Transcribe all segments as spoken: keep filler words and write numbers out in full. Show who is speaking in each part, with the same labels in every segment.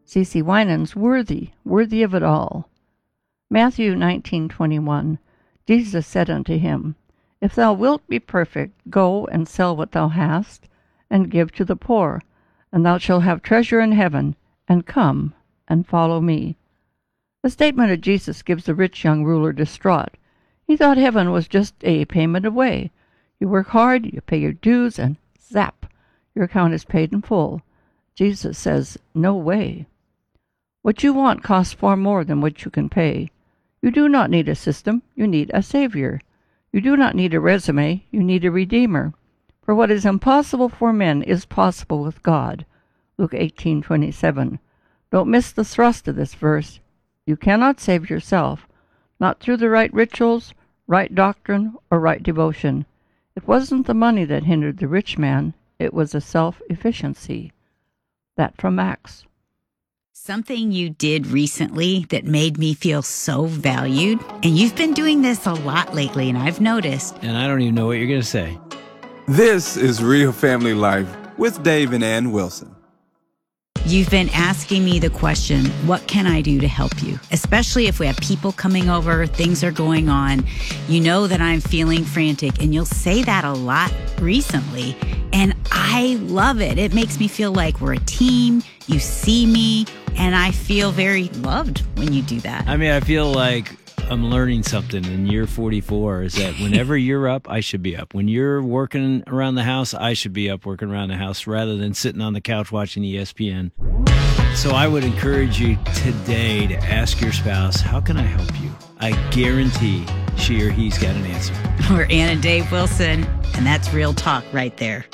Speaker 1: C C Winans, worthy, worthy of it all. Matthew nineteen twenty-one. Jesus said unto him, If thou wilt be perfect, go and sell what thou hast, and give to the poor, and thou shalt have treasure in heaven, and come and follow me. The statement of Jesus gives the rich young ruler distraught. He thought heaven was just a payment away. You work hard, you pay your dues, and zap, your account is paid in full. Jesus says, no way. What you want costs far more than what you can pay. You do not need a system, you need a Savior. You do not need a resume, you need a Redeemer. For what is impossible for men is possible with God. Luke eighteen twenty-seven. Don't miss the thrust of this verse. You cannot save yourself, not through the right rituals, right doctrine, or right devotion. It wasn't the money that hindered the rich man, it was a self-efficiency. That from Acts.
Speaker 2: Something you did recently that made me feel so valued, and you've been doing this a lot lately, and I've noticed.
Speaker 3: And I don't even know what you're going to say.
Speaker 4: This is Real Family Life with Dave and Ann Wilson.
Speaker 2: You've been asking me the question, what can I do to help you? Especially if we have people coming over, things are going on. You know that I'm feeling frantic, and you'll say that a lot recently. And I love it. It makes me feel like we're a team. You see me, and I feel very loved when you do that.
Speaker 3: I mean, I feel like I'm learning something in year forty-four is that whenever you're up, I should be up. When you're working around the house, I should be up working around the house rather than sitting on the couch watching E S P N. So I would encourage you today to ask your spouse, how can I help you? I guarantee she or he's got an answer.
Speaker 2: We're Ann and Dave Wilson, and that's real talk right there.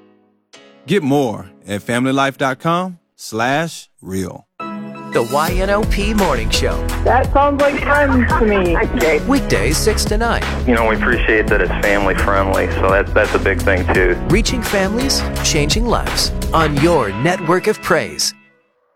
Speaker 4: Get more at familylife.com slash real.
Speaker 5: The Y N O P Morning Show.
Speaker 6: That sounds like fun to me.
Speaker 5: Weekdays six to nine.
Speaker 7: You know, we appreciate that it's family friendly, so that's, that's a big thing too.
Speaker 5: Reaching families, changing lives on your network of praise.